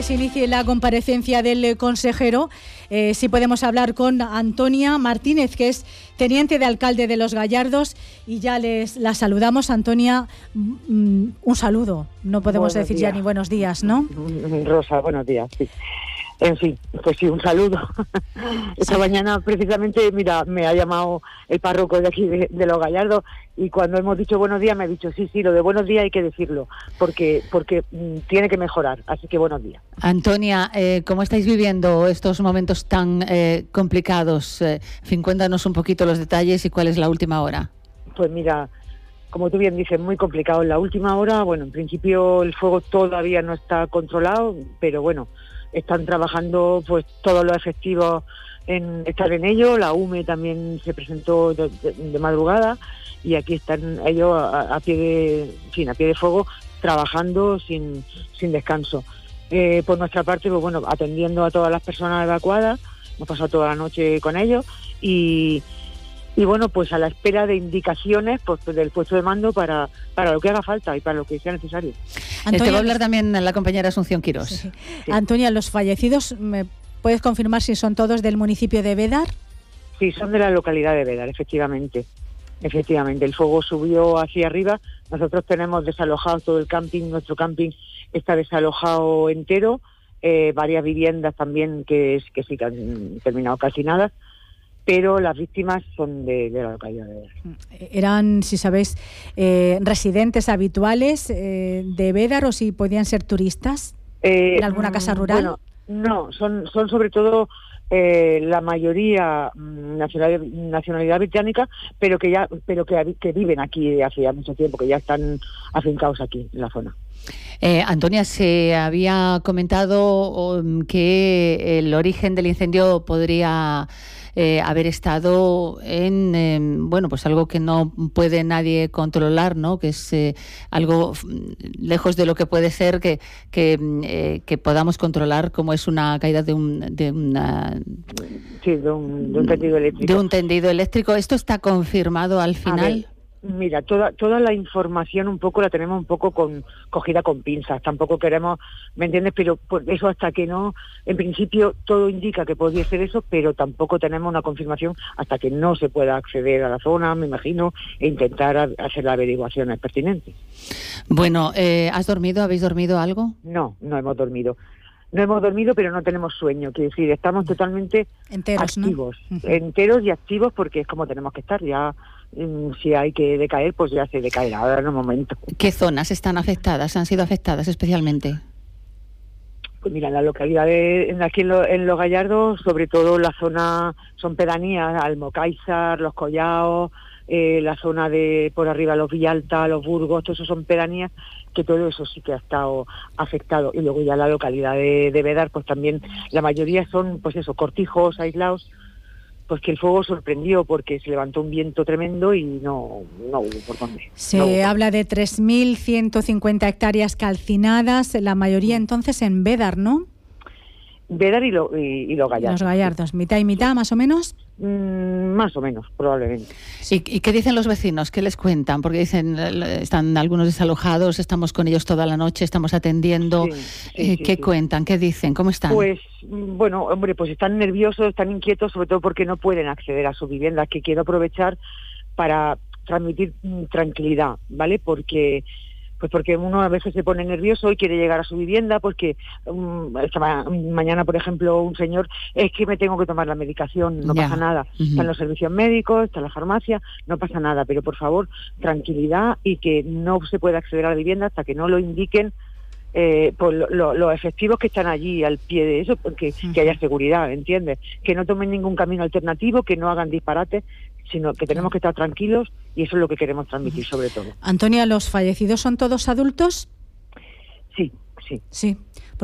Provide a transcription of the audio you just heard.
Se inicie la comparecencia del consejero, sí podemos hablar con Antonia Martínez, que es teniente de alcalde de Los Gallardos, y ya la saludamos. Antonia, un saludo, no podemos decir ya ni buenos días, ¿no? Rosa, buenos días, sí. En fin, pues sí, un saludo. Esta mañana precisamente, mira, me ha llamado el párroco de aquí de Los Gallardos, y cuando hemos dicho buenos días me ha dicho, sí, lo de buenos días hay que decirlo, porque tiene que mejorar, así que buenos días. Antonia, ¿cómo estáis viviendo estos momentos tan complicados? En fin, cuéntanos un poquito los detalles y cuál es la última hora. Pues mira, como tú bien dices, muy complicado. En la última hora, bueno, en principio el fuego todavía no está controlado, pero bueno, están trabajando pues todos los efectivos en estar en ello. La UME también se presentó de madrugada, y aquí están ellos a pie de fuego, trabajando sin descanso. Por nuestra parte, pues bueno, atendiendo a todas las personas evacuadas, hemos pasado toda la noche con ellos, y bueno, pues a la espera de indicaciones pues del puesto de mando para lo que haga falta y para lo que sea necesario. Antonia, te va a hablar también la compañera Asunción Quirós. Sí. Antonia, ¿los fallecidos, me puedes confirmar si son todos del municipio de Bédar? Sí, son de la localidad de Bédar, efectivamente. El fuego subió hacia arriba. Nosotros tenemos desalojado todo el camping, nuestro camping está desalojado entero, varias viviendas también que sí que han terminado calcinadas, pero las víctimas son de la localidad de Bédar. ¿Eran, si sabéis, residentes habituales de Bédar, o si podían ser turistas en alguna casa rural? Bueno, no, son sobre todo la mayoría nacionalidad británica, pero que viven aquí hace ya mucho tiempo, que ya están afincados aquí en la zona. Antonia, se había comentado que el origen del incendio podría haber estado en pues algo que no puede nadie controlar, ¿no? Que es algo lejos de lo que puede ser que podamos controlar, como es una caída de un tendido eléctrico. De un tendido eléctrico. ¿Esto está confirmado al final? Mira, toda la información un poco la tenemos un poco cogida con pinzas. Tampoco queremos, ¿me entiendes? Pero por eso, hasta que no, en principio todo indica que podría ser eso, pero tampoco tenemos una confirmación hasta que no se pueda acceder a la zona, me imagino, e intentar hacer las averiguaciones pertinentes. Bueno, ¿has dormido? ¿Habéis dormido algo? No hemos dormido. No hemos dormido, pero no tenemos sueño. Quiero decir, estamos totalmente enteros, activos, ¿no? Enteros y activos, porque es como tenemos que estar. Ya, si hay que decaer, pues ya se decaerá ahora en un momento. ¿Qué zonas están afectadas? ¿Han sido afectadas especialmente? Pues mira, en la localidad aquí en Los Gallardos, sobre todo la zona, son pedanías, Almocáizar, Los Collaos, la zona de por arriba, Los Villalta, Los Burgos, todo eso son pedanías, que todo eso sí que ha estado afectado. Y luego ya la localidad de Bédar, pues también la mayoría son, pues eso, cortijos aislados, pues que el fuego sorprendió porque se levantó un viento tremendo y no hubo por dónde. Se habla de 3.150 hectáreas calcinadas, la mayoría entonces en Bédar, ¿no? Bédar y Los Gallardos. Los Gallardos, mitad y mitad, más o menos. Más o menos, probablemente. ¿Y qué dicen los vecinos? ¿Qué les cuentan? Porque dicen, están algunos desalojados, estamos con ellos toda la noche, estamos atendiendo. ¿Qué cuentan? ¿Qué dicen? ¿Cómo están? Pues, bueno, hombre, pues están nerviosos, están inquietos, sobre todo porque no pueden acceder a su vivienda, que quiero aprovechar para transmitir tranquilidad, ¿vale? Porque uno a veces se pone nervioso y quiere llegar a su vivienda, porque esta mañana, por ejemplo, un señor, es que me tengo que tomar la medicación, no pasa nada. Están los servicios médicos, está la farmacia, no pasa nada, pero por favor, tranquilidad, y que no se puede acceder a la vivienda hasta que no lo indiquen por los efectivos que están allí al pie de eso, porque que haya seguridad, ¿entiendes? Que no tomen ningún camino alternativo, que no hagan disparates, sino que tenemos que estar tranquilos, y eso es lo que queremos transmitir sobre todo. Antonia, ¿los fallecidos son todos adultos? Sí. Sí.